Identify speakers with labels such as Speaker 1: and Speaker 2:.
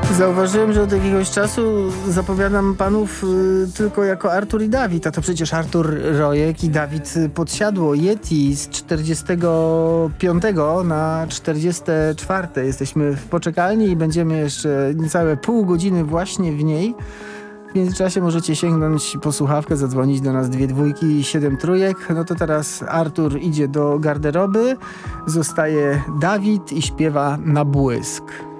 Speaker 1: Zauważyłem, że od jakiegoś czasu zapowiadam panów tylko jako Artur i Dawid, a to przecież Artur Rojek i Dawid Podsiadło, Yeti z 45 na 44. Jesteśmy w poczekalni i będziemy jeszcze niecałe pół godziny właśnie w niej. W międzyczasie możecie sięgnąć po słuchawkę, zadzwonić do nas 2 dwójki i 7 trójek. No to teraz Artur idzie do garderoby, zostaje Dawid i śpiewa Na błysk.